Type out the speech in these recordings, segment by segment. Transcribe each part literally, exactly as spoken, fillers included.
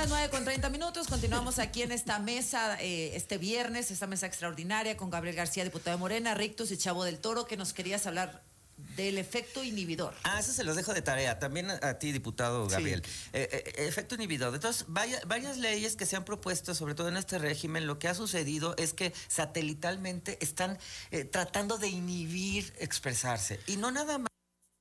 las nueve con treinta minutos, continuamos aquí en esta mesa, eh, este viernes, esta mesa extraordinaria con Gabriel García, diputado de Morena, Rictus y Chavo del Toro, que nos querías hablar del efecto inhibidor. Ah, eso se los dejo de tarea. También a, a ti, diputado Gabriel. Sí. Eh, eh, efecto inhibidor. Entonces, vaya, varias leyes que se han propuesto, sobre todo en este régimen, lo que ha sucedido es que satelitalmente están eh, tratando de inhibir expresarse. Y no nada más.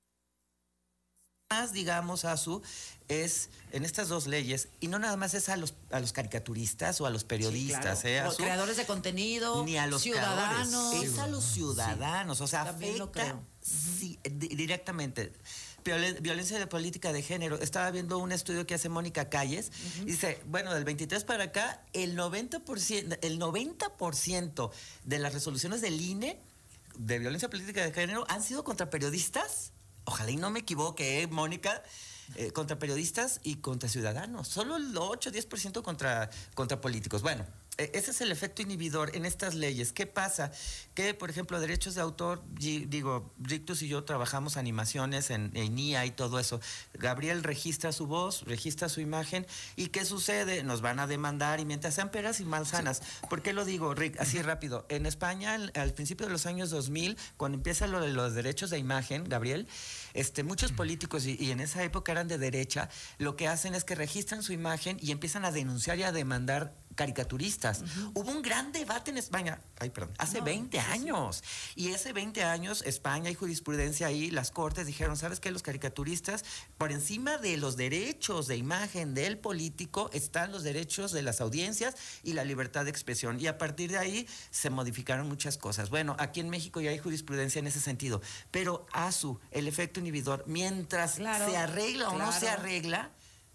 Más, digamos, Azu, es en estas dos leyes, y no nada más es a los a los caricaturistas o a los periodistas, sí, claro. ¿eh, Azu? Los creadores de contenido, ni a los ciudadanos. Creadores, es a los ciudadanos, sí. O sea, también afecta sí, directamente. Violencia de política de género. Estaba viendo un estudio que hace Mónica Calles. Uh-huh. Dice, bueno, del veintitrés para acá, el noventa por ciento, el noventa por ciento de las resoluciones del I N E de violencia política de género han sido contra periodistas. Ojalá y no me equivoque, ¿eh, Mónica? Eh, contra periodistas y contra ciudadanos. Solo el ocho o diez por ciento contra, contra políticos. Bueno, eh, ese es el efecto inhibidor en estas leyes. ¿Qué pasa? Que, por ejemplo, derechos de autor, y, digo, Rictus y yo trabajamos animaciones en, en I A y todo eso. Gabriel registra su voz, registra su imagen, ¿y qué sucede? Nos van a demandar, y mientras sean peras y manzanas. Sí. ¿Por qué lo digo, Rick? Así rápido. En España, al, al principio de los años dos mil, cuando empieza lo de los derechos de imagen, Gabriel, este, muchos políticos, y, y en esa época eran de derecha, lo que hacen es que registran su imagen y empiezan a denunciar y a demandar caricaturistas. Uh-huh. Hubo un gran debate en España, ay, perdón, hace no, veinte años. Y ese veinte años, España y jurisprudencia ahí, las cortes dijeron, ¿sabes qué? Los caricaturistas, por encima de los derechos de imagen del político, están los derechos de las audiencias y la libertad de expresión. Y a partir de ahí se modificaron muchas cosas. Bueno, aquí en México ya hay jurisprudencia en ese sentido. Pero, Azu, el efecto inhibidor, mientras claro, se arregla o claro. no se arregla,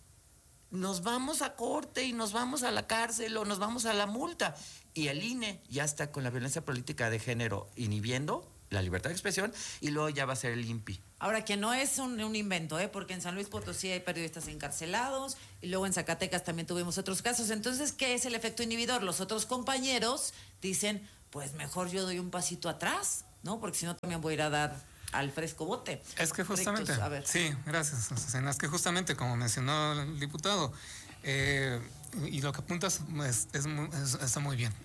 nos vamos a corte y nos vamos a la cárcel o nos vamos a la multa. Y el I N E ya está con la violencia política de género inhibiendo la libertad de expresión, y luego ya va a ser el I N P I. Ahora, que no es un, un invento, ¿eh? Porque en San Luis Potosí hay periodistas encarcelados, y luego en Zacatecas también tuvimos otros casos. Entonces, ¿qué es el efecto inhibidor? Los otros compañeros dicen, pues mejor yo doy un pasito atrás, ¿no? Porque si no también voy a ir a dar al fresco bote. Es que justamente, Rictus, a ver. Sí, gracias, Azucena. Es que justamente, como mencionó el diputado, eh, y lo que apuntas es, es, es, está muy bien.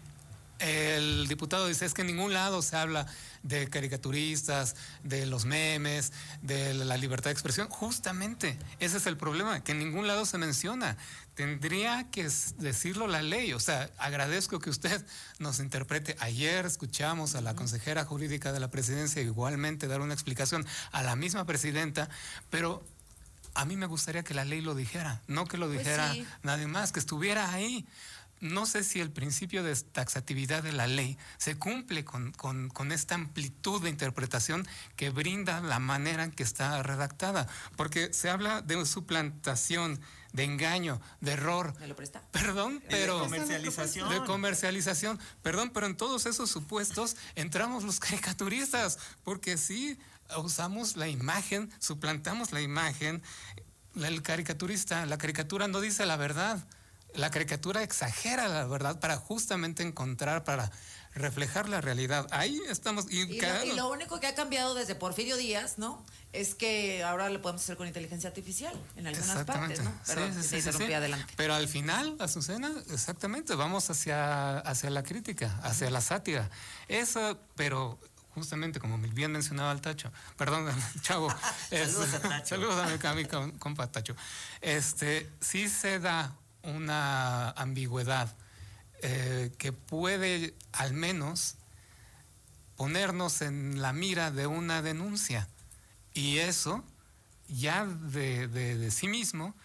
El diputado dice, es que en ningún lado se habla de caricaturistas, de los memes, de la libertad de expresión. Justamente, ese es el problema, que en ningún lado se menciona. Tendría que decirlo la ley. O sea, agradezco que usted nos interprete. Ayer escuchamos a la consejera jurídica de la presidencia igualmente dar una explicación a la misma presidenta, pero a mí me gustaría que la ley lo dijera, no que lo dijera pues sí. nadie más, que estuviera ahí. No sé si el principio de taxatividad de la ley se cumple con, con, con esta amplitud de interpretación que brinda la manera en que está redactada, porque se habla de suplantación, de engaño, de error. ¿Me lo presta? Perdón, pero... De comercialización. De comercialización. Perdón, pero en todos esos supuestos entramos los caricaturistas, porque sí, usamos la imagen, suplantamos la imagen. El caricaturista, la caricatura no dice la verdad. La caricatura exagera la verdad para justamente encontrar, para reflejar la realidad. Ahí estamos. Y, y, lo, y lo único que ha cambiado desde Porfirio Díaz, ¿no? Es que ahora lo podemos hacer con inteligencia artificial en algunas partes, ¿no? Pero sí, sí, se sí, sí. adelante. Pero al final, Azucena, exactamente, vamos hacia, hacia la crítica, hacia la sátira. Eso, pero justamente como bien mencionaba el Tacho, perdón, Chavo. Saludos es, a Tacho. Saludos a mi, a mi compa Tacho. Este, sí se da una ambigüedad eh, que puede al menos ponernos en la mira de una denuncia, y eso ya de, de, de sí mismo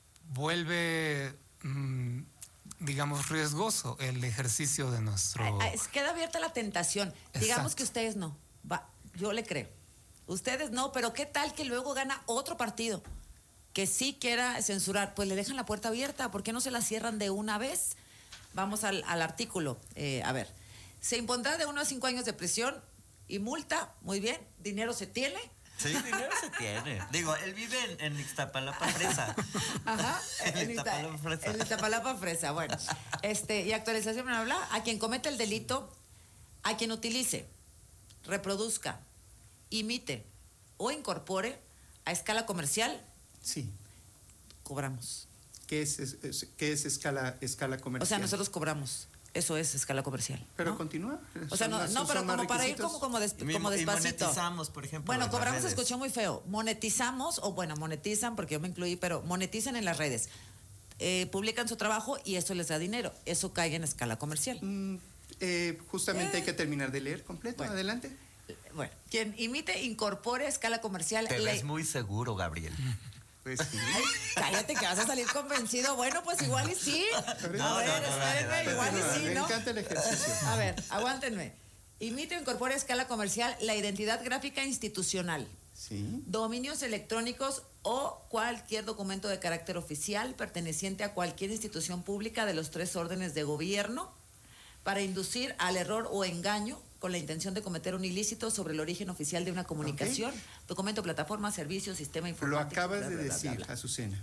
vuelve mmm, digamos riesgoso el ejercicio de nuestro... Es, queda abierta la tentación. Exacto. Digamos que ustedes no, va, yo le creo, ustedes no, pero qué tal que luego gana otro partido que sí quiera censurar, pues le dejan la puerta abierta. ¿Por qué no se la cierran de una vez? Vamos al, al artículo. Eh, a ver, se impondrá de uno a cinco años de prisión y multa. Muy bien, dinero se tiene. Sí, dinero se tiene. Digo, él vive en, en Ixtapalapa Fresa. Ajá, en, en Ixtapalapa Fresa. En Ixtapalapa Fresa, bueno. Este, y actualización, bla, bla, bla. A quien cometa el delito, a quien utilice, reproduzca, imite o incorpore a escala comercial, sí, cobramos. ¿Qué es, es, es, ¿qué es escala, escala comercial? O sea, nosotros cobramos. Eso es escala comercial. Pero ¿no? continúa. O sea, no, las, no pero como para ir como, como, des, y, como despacito. Y monetizamos, por ejemplo. Bueno, cobramos se escuchó muy feo. Monetizamos, o bueno, monetizan, porque yo me incluí, pero monetizan en las redes. Eh, publican su trabajo y eso les da dinero. Eso cae en escala comercial. Mm, eh, justamente eh. hay que terminar de leer completo. Bueno. Adelante. Bueno, quien imite, incorpore a escala comercial. Te ves muy seguro, Gabriel. Pues sí. Ay, cállate que vas a salir convencido. Bueno, pues igual y sí. No, a ver, no, no, espérenme, no, no, igual no, y sí, me ¿no? Me encanta el ejercicio. A ver, aguántenme. Imite o incorpore a escala comercial la identidad gráfica institucional. Sí. Dominios electrónicos o cualquier documento de carácter oficial perteneciente a cualquier institución pública de los tres órdenes de gobierno para inducir al error o engaño con la intención de cometer un ilícito sobre el origen oficial de una comunicación, okay. documento, plataforma, servicio, sistema informático. Lo acabas bla, bla, de bla, decir, bla, bla. Azucena.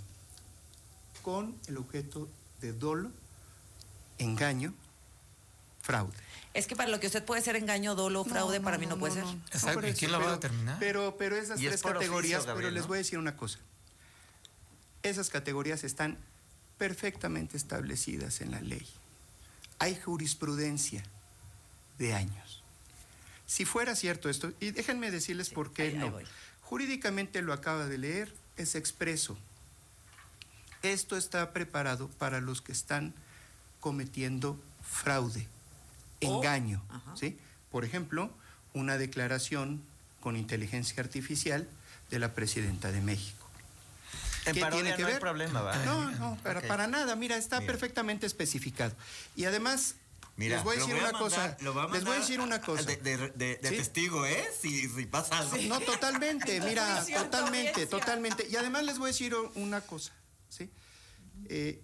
Con el objeto de dolo, engaño, fraude. Es que para lo que usted puede ser engaño, dolo, fraude, no, para no, mí no, no puede no, ser. No. Exacto, ¿y quién lo va a determinar? Pero, pero esas tres es categorías, oficio, Gabriel, pero les ¿no? voy a decir una cosa. Esas categorías están perfectamente establecidas en la ley. Hay jurisprudencia de años. Si fuera cierto esto, y déjenme decirles sí, por qué ahí, no. Ahí Jurídicamente lo acaba de leer, es expreso. Esto está preparado para los que están cometiendo fraude, oh, engaño, ¿sí? Por ejemplo, una declaración con inteligencia artificial de la presidenta de México. En ¿Qué tiene que no ver? Hay problema, ¿va? No, no, para, okay. para nada. Mira, está Mira. perfectamente especificado. Y además, Mira, les voy a decir voy a una mandar, cosa. Voy a les voy a decir una cosa. De, de, de, de ¿sí? testigo, ¿eh? Si, si pasa algo. No, totalmente. Mira, totalmente, totalmente. Y además les voy a decir una cosa, ¿sí? Eh,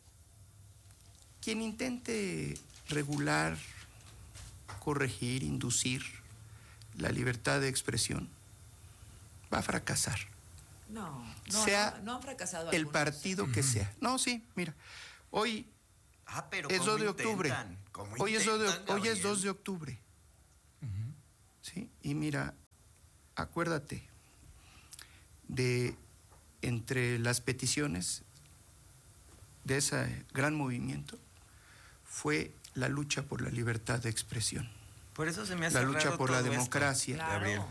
quien intente regular, corregir, inducir la libertad de expresión va a fracasar. No, no, sea no, no han fracasado el algunos. partido uh-huh. que sea. No, sí, mira, hoy ah, pero es dos de octubre. Hoy es dos de, hoy es dos de octubre. Uh-huh. Sí, y mira, acuérdate de entre las peticiones de ese gran movimiento fue la lucha por la libertad de expresión. Por eso se me hace la lucha raro por todo la democracia. Claro.